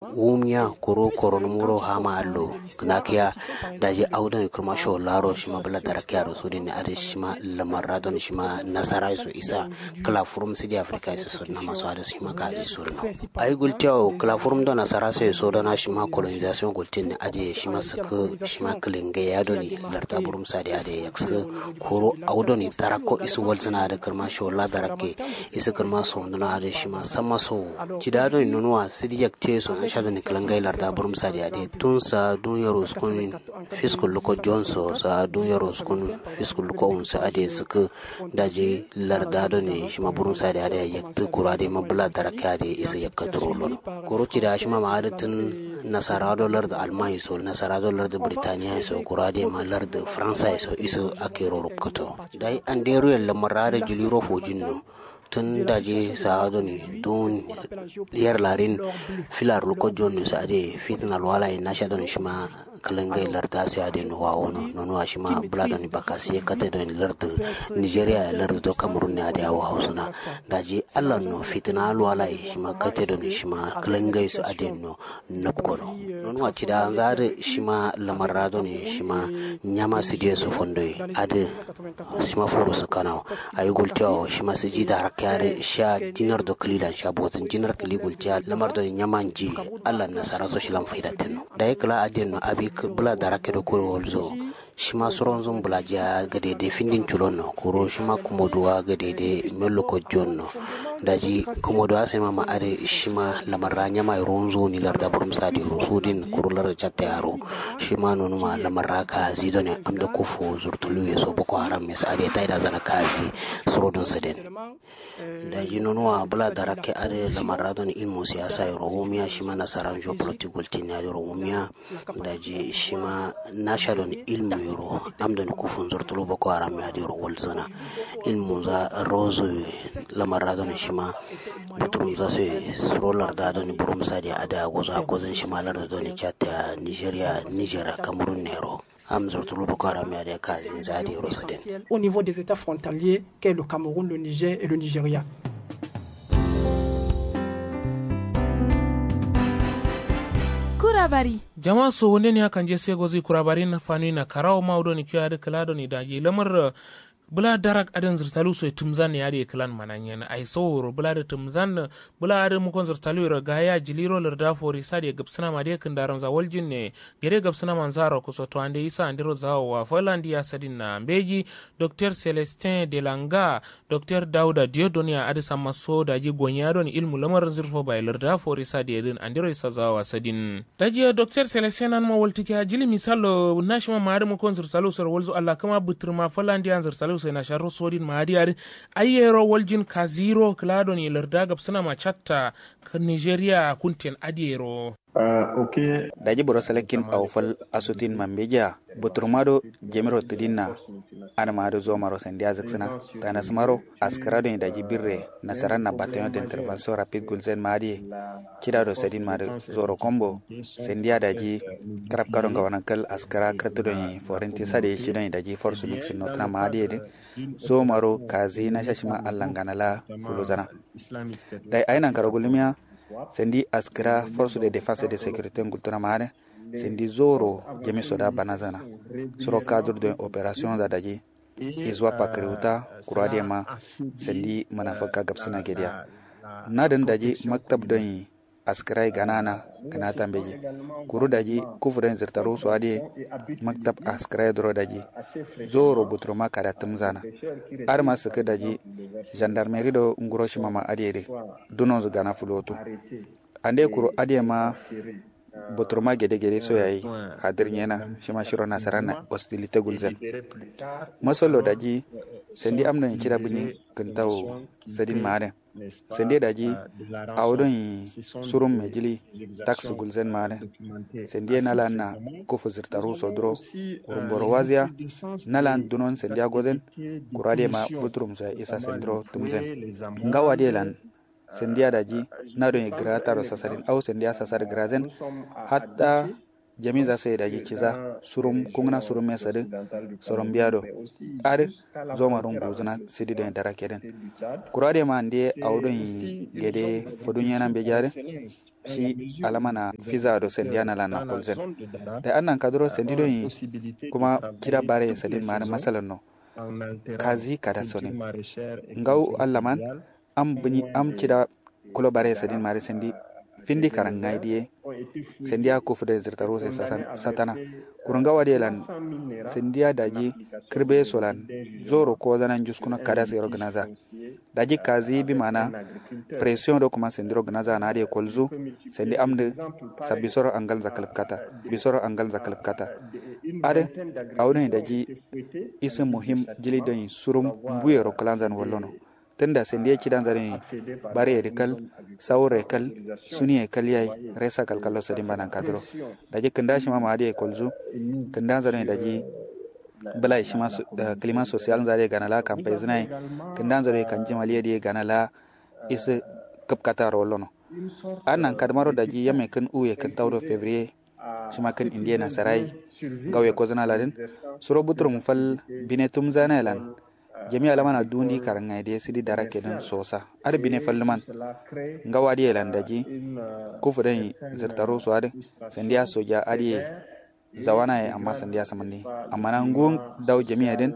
umya koro koronumuro hama allo knakiya daji audan kurma sho laro shima bala darakya ro sudin ne ade shima lamaradon shima nasara so isa kala forum sidi afrika so so na maso ade shima kaji surno ay gultiao kala forum do nasara so dana shima colonisation gultin ne ade shima saka shima klinge ya doni larta burum sadi ade yaks koro audoni darako isu walzana ade kurma sho la darake isu kurma so dana ade shima sama so cidado nunwa sidi yakte so na shado ni klangai larda burum sadi ade tun sa dunya roskun fiskul ko jonso sa dunya roskun fiskul ko un sa ade suka daje larda do ni shima burum sadi ade yakte kurade mabla daraka ade isa yakatro lon koro cida shima ma'adatin nasarado larda almai so nasarado larda britaniya so kurade ma larda faransa so iso akero rubkato dai anderu yalla marade juliro fojinno tun daje saado ni don yar larin filar luko jonno saade fitnal wala ina shadon shima kalangai larda sai ade no wawono nono shima bladon bakasi kate don larda Nigeria larda do Cameroon ne ade awa hausuna daje Allah no fitnal wala shima kate don shima kalangai su ade no napkono nono wati da zare shima lamarado ne shima nyama sidie so fondoi ade shima foro sakana ay gultiao shima siji da kare sha dinar do klidan sha botan dinar kligul ja lamar do nyamanji Allah nasara so shilam faidatin dai kala adin no abi bula darake do ko wolzo shima soronzon bulaja gade de findin chulono kuro shima kumoduwa gade de mello ko jonno daji kumoduwa sema ma are shima lamaranya ma ronzo ni larda burum sadi rusudin kurular chatte aro shima nonu ma lamaraka zidone amda kufu zurtulu yeso boko haram mes ade taida zana kazi surodon saden daji nonu wa bula darake are lamaradon ilmu siyasa rohumia shima nasaran geopolitical tinari rohumia daji shima nashadon ilmu yoro amdan kufun zurtulu boko haram ya diro walzana ilmu za rozo lamaradon shima butrum za se rolar da don burum sadi ada goza kozan shima lar da don chatta Nigeria Cameroun nero am zurtulu boko haram ya da kazin za diro saden au niveau des états frontaliers qu'est le Cameroun, le Niger et le Nigeria. Kurabari jama'a so wonde ne kan je sai gozi kurabari na fani na karawo mawdo ni kiya da kalado ni dage lamar bula darak adan zirtalu so tumzan ya de klan mananya ai sawro bula da tumzan bula adan mu kon zirtalu ra gaya jiliro larda fori sadi gabsana ma de kan daram za waljin ne gere gabsana man zaro ko so to ande isa andiro zawo wa falandi ya sadin na beji Dr Celestin Delanga Dr Dauda Diodonia adisa maso da ji gonyado ni ilmu lamar zirfo bai larda fori sadi din andiro isa zawo sadin daji Dr Celestin an ma waltiki jili misalo nashima ma adan mu kon zirtalu so walzo Allah kama butrma falandi an zirtalu sai na sharro sodin maadiyar ayyero waljin kaziro kladon ilarda gabsana ma chatta Nigeria kunten adiyero Okay. Daji boro selekin awfal asutin mambeja buturmado jemiro tudinna anamado zomaro sendia zaksana tana smaro askarado daji birre nasaran na bataillon d'intervention rapide gulzen madi kidado sedin mado zoro combo sendia daji trap karo ngawanankal askara kratudo ni forenti sade shidon daji force mix notna madi de zomaro kazi na shashima allanganala fulozana dai ainan karogulmiya sendi askara force de défense et de sécurité ngultuna mare sendi zoro jemi soda banazana sur cadre d'une opération zadaji izwa pakreuta kuradema sendi manafaka gapsina gedia nadan daji maktab don askrai ganana ganata beji kuru daji kufren zirtaru so ade maktab askrai dro daji zoro butroma kada tumzana arma suka daji gendarmerie do nguroshi mama ade dunon zu gana fuloto ande kuru ade ma butroma gede so yayi hadir nyena shima shiro nasarana hostilité gulzen masolo daji sendi amna kira bunyi kantawo sadin mare sendi daji awdon surum mejili tax gulzen mare sendi nalana kofu zirtaru sodro urumboro wazia nalan dunon sendi agozen kurade ma butrum sa isa sendro tumzen ngawadelan sendia daji nado e grata ro sasarin au sendia sasar grazen hatta jami za su yi daji ciza surum kungna surum ya sadi soron biyado ade zoma rum buzuna sidi don dara keden kurade ma ande awdon gede fodun yana be jare shi alama na fiza do sendiana la na kolzen da annan kadro sendido kuma kida bare sadin ma masalan no kazi kada soni ngau allaman am bini am kida kulo bare sadin mare sendi findi karangai die sendia ko fude zirtaro se satana kuranga wade lan sendia daji kirbe solan zoro ko zanan juskuna kada se organiza daji kazi bi mana pression do kuma sendiro organiza na de kolzu sendi amde sabisoro angal zakalb kata ade awne daji isu muhim jili don surum buyero kalanzan wallono tunda sendia kidan zare bare rekal saure kal suni kal yayi resa kal kallo sadi banan kadro daji kanda shi ma ade kolzu kanda zare daji bala shi ma klima social zare ganala campaign zinai kanda zare kanji maliye de ganala is kapkata rollono annan kadmaro daji yame kan uye kan tawdo fevrier shi ma kan indiana sarai gawe ko zana ladin suro butrum fal binetum zanalan jami'a lamana dundi karanga de sidi dara kenan sosa ar bine falman ngawadi elandaji ku fudan zirtaro so ade sandiya soja ade zawana ya amma sandiya samani amma nan gon daw jami'a den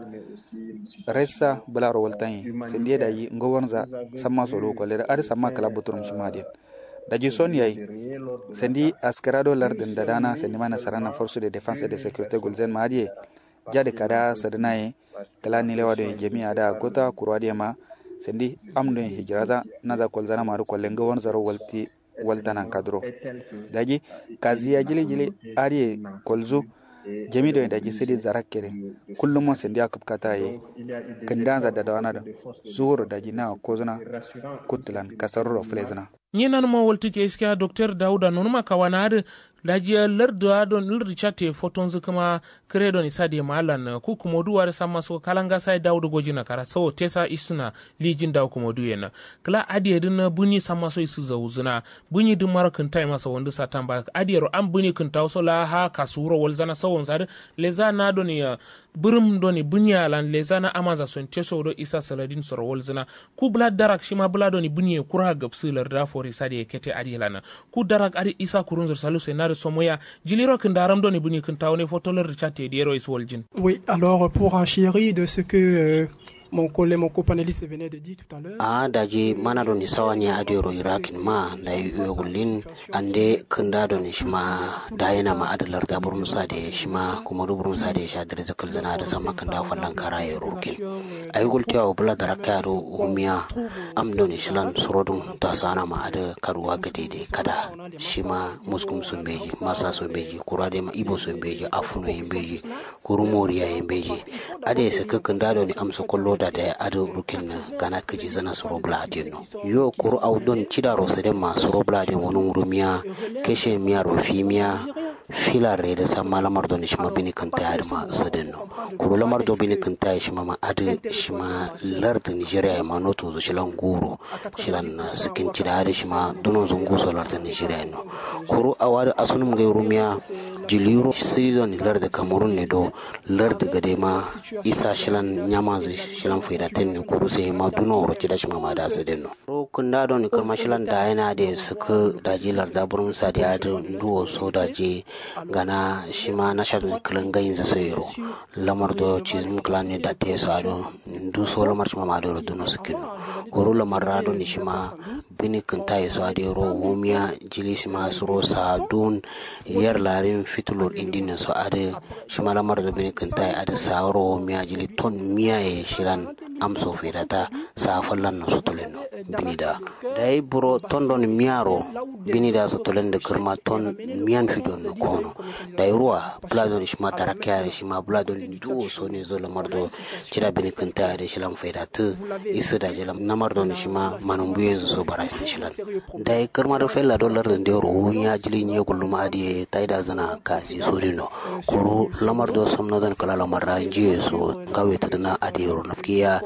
ressa bularo waltani sandiya daji ngowonza samma solo ko le ar samma kala buturum shimade daji son yayi sandi askarado lardin dadana sandi mana sarana force de défense et de sécurité golzen maadie jade kada sadanaye kala ni lewa de jami'a da gota kurwade ma sandi amdo hijraza naza kolzana maru kollenga won zaro walti waltanan kadro daji kaziya jili ari kolzu jami do daji sidi zarakkere kullum mo sandi akapkata ye kandanza da dawana da zuhur daji na kozuna kutlan kasarro flezna nyinan mo wolti ke iska Dr. Dauda nonuma kawanade daji lerdo don lirdi chate fotonzu kuma credo ni sadi malan ku kumodu war sama so kalanga sai Dauda gojina kara so tesa isuna lijin daw kumodu yena kala adi edin buni sama so isu zawuzuna buni dum marakan tay masa wondu satamba adi ro am buni kun taw so la ha kasuro wolzana sawon sare lezana doni burum doni bunya lan lezana amaza son teso do isa saladin soro wolzana ku blad darak shima bladoni bunye kura gapsilar da fori sadi kete adi lana ku darak adi isa kurunzur saluse na somoya jiliro kindaram doni buni kintawne fotoler richate diero iswoljin. Oui, alors pour enchérir de ce que mon copanéliste venait de dire tout à l'heure. Daji mana doni sawani adiro irakin ma da yugulin ande kunda doni shima dayana ma adalar da burmusa de shima kuma burmusa de shadir zakal zana da sama kanda fallan karaye rukin ayugul tiyawo bula da rakaro umiya am doni shilan surodun ta sana ma ada karuwa gadede kada shima muskum sumbeji masa sumbeji kurade ma ibo sumbeji afuno yembeji kurumoriya yembeji ade saka kunda doni amsa kollo da ado rukin gana kaji zana surobla adino yo kuru audon chidaro sedema surobla adin wonu rumiya keshe miya rofimiya filare da sama lamar don shima bini kanta adma sadeno kuru lamar do bini kanta shima ma adu shima lard Nigeria ma noto zo shilan guru shilan sikin chida adu shima dunon zungu so lard Nigeria no kuru awada asunum ga rumiya jiliro sidon lard Cameroon ne do lard gadema isa shilan nyamazi shilan fairaten kuru sai ma duno ro chida shima ma da sadeno ro kunda don kama shilan da yana da suka dajilar da burum sa da adu duwo so daji gana shima na shaɗin kilangayin za sayro lamar do cizm klani da te sado du so lamar shima ma do duno sikino goro lamar rado ni shima bini kanta yeso ade ro humia jili shima suro sa dun yer larin fitulur indin so ade shima lamar do bini kanta ade sa ro humia jili ton miya e shiran amso firata sa fallan no sotoleno binida dai buro ton don miaro binida sotolen de kirma ton miyan fidon no kono dai ruwa bladon shima tarakya shima bladon du so ne zo lamar do cira bini kanta da shilan faidatu isu da jalam namar don shima manumbu yanzu so bara shilan dai kirma do fella dollar da ro ya jili ne gulluma adi taida zana kasi sorino kuru lamar do somno don kala lamar ranji so gawe tadna adi ro nafkiya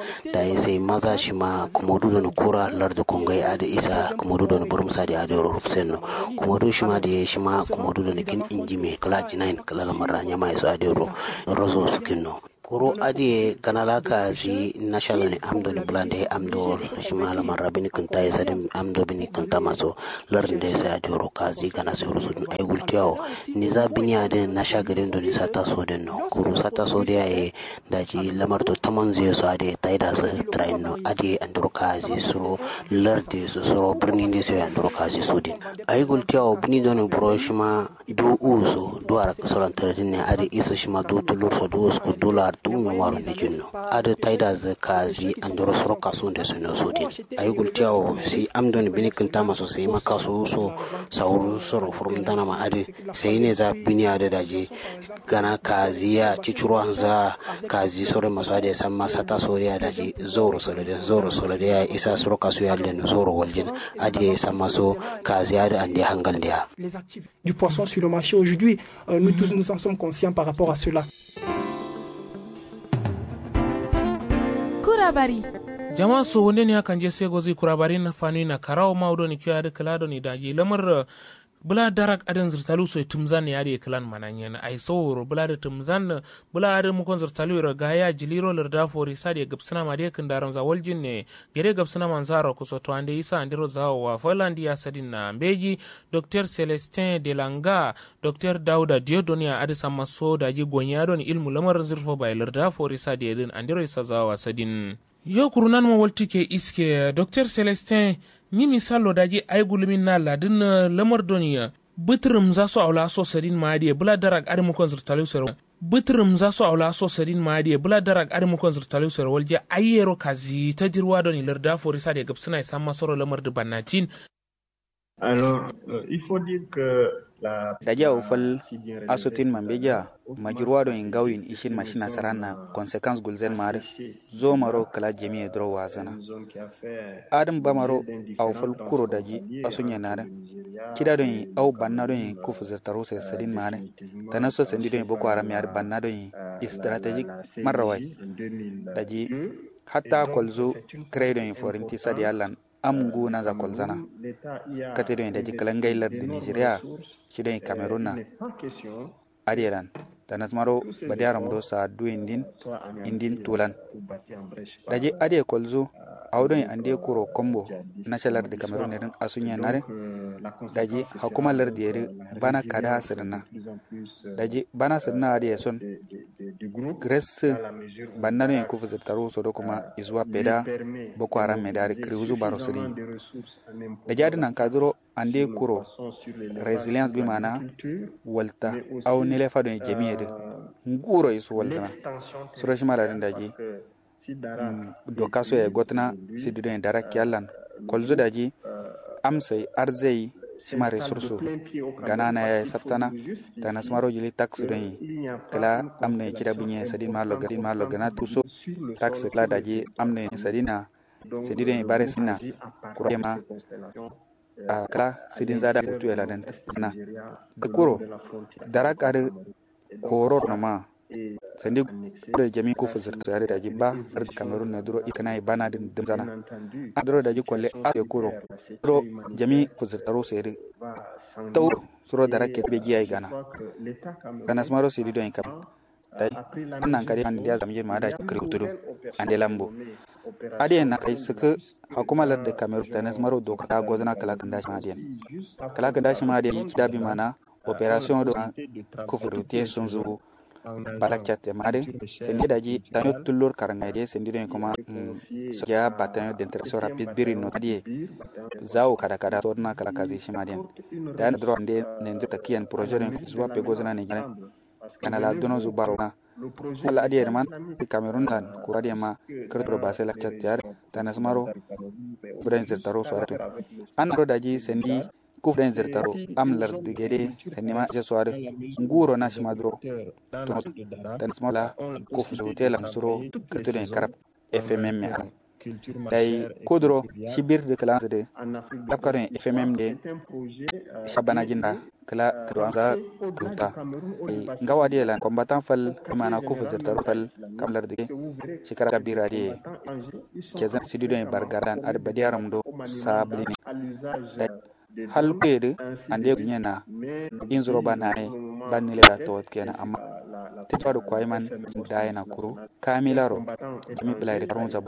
da ya sai maza shi ma kuma dudu na kura larda kongai a da isa kuma dudu na burmusa da ya da rufsen no kuma dudu shi ma da ya shi ma kuma dudu na kin injime kala jinain kala lamar nya mai sa da rozo su kinno kuro adi kanala kazi national ni amdo ni blande amdo shimala marabini kunta ya sadin amdo bini kunta maso larnde sa adi ro kazi kana se ro sudun ay wultiao ni za bini ade nasha garin do ni sata so den no kuro sata so de ay daji lamar to tamanzi so ade taida za train no adi andro kazi suro larde so suro birni ni se andro kazi sudin ay wultiao bini do ni bro shima do uso do ara kasoran tredin ne adi isa shima do tulur so do sko dollar tumi waro ne jinno ada taida za kazi andoro soro kaso de sono sodin ay gultiawo si amdon bini kanta maso sai makaso so sauru soro furmintana ma ade sai ne za bini ada daje gana kazi ya cicuro anza kazi soro maso ade samma sata soriya daje zoro solo de ya isa soro kaso ya den zoro waljin ade samma so kazi ada ande hangal dia les actifs du poisson sur le marché aujourd'hui nous tous nous en sommes conscients par rapport à cela. Jama'a so wonde ne akan je sai gozi kurabari na fani na karawo maudo ni kiya da kalado ni daji lamar bula darak adan zirtalu so tumzan ya da kalan mananyen ai so bula da tumzan bula adan mu kon zirtalu ra gaya jiliro larda fori sadi gabsana ma de kan daram za waljin ne gere gabsana manzaro ko so to ande isa andiro za wa Finland ya sadin na mbeji Dr Celestin Delanga Dr Dauda Diodonia adisa maso daji gonyado ni ilmu lamar zirfo bai larda fori sadi din andiro isa za wa sadin yo kurunan mo waltike iske Dr Celestin ni misalo daji ay gulumin na ladin lamar doniya bitrum za su aula so sadin maadiye bula darak adamu kon zirtalu sero bitrum za su aula so sadin maadiye bula darak adamu kon zirtalu sero walje ayero kazi tajirwa doni larda forisa de gabsina samma soro lamar de banatin. Alors, il faut dire que daja ufal asutin mambeja majirwa do ingawin ishin mashina sarana consequence gulzen mare zo maro kala jami'a dro wazana adam bamaro aw fal kuro daji asunya nare kida do aw banna do kufu zartaro se sadin mare tanaso sendi do boko haram yar banna do strategic marrawai daji hatta kolzo credo in forinti sadi allan amgu na za kolzana kate do daji kalangai lar de Nigeria shido Cameroon na adiran tanas maro badiaram do sa du indin tulan daji ade kolzo awdon ande kuro kombo national de Cameroon ren asunya nare daji hakuma lar de bana kada sirna daji bana sirna ade son Grace banna no ko fuza taro so do kuma izwa peda boko haram medari kriuzu baro siri daji adnan kadro ande kuro resilience bi mana walta aw nile fado jami'e de nguro isu waltana sura shi mala daji do kaso e gotna sidido en dara kyallan kolzo daji amsay arzai shima resursu ganana ya sabtana tana smaro jili tax don kala amne kida binye sadin malo gana tuso tax kala daji amne sadina sidire bare sina kurema kala sidin zada futu ela den na kuro darak ade koro nama sandi do jami ko fuzur tare da jibba har Cameroon na duro ikana bana din zana adro da jikolle ake kuro duro jami fuzur taro sere taw suro darake be jiya gana kana smaro sidi do inkam dai nan kare an dia zamje ma da kire tudu ande lambo ade na kai suka hukumar da Cameroon da nasmaro do ka gozana kala kan dashi ma da kida bi mana operation do kufuru te sunzu balakchate made sendi daji tanyo tullur karangade sendi do kuma ya batanyo d'interaction rapide birino die zao kada torna kala kazi shimaden dan drone ne ndo takian projet en zuwa pe gozana ne kana la dono zubarona wala adi man Cameroon dan kuradi ma kertro basela chatjar tanas maro brainzer taro soaratu an ro daji sendi ku brainzer taro am lar de gede senima je soare nguro na shimadro tanas mala ku hotel am suro kertro karab FMM dai kudro shibir de kala de dapkarin FMM de shabana jinda kala kwanza tuta ngawa de lan combatant fal mana kufu zertar fal kamlar de shikara kabira de kezan sidido bargaran ar badiaram do sabli hal pede ande nyena inzuro banane banile da to kena amma tibado kwaiman dayana kuru kamilaro jimi blay de karon